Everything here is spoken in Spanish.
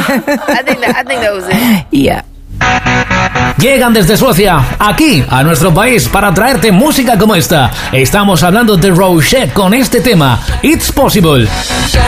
I think that was it. Yeah. Llegan desde Suecia, aquí, a nuestro país, para traerte música como esta. Estamos hablando de Roxette con este tema, It's Possible. Shine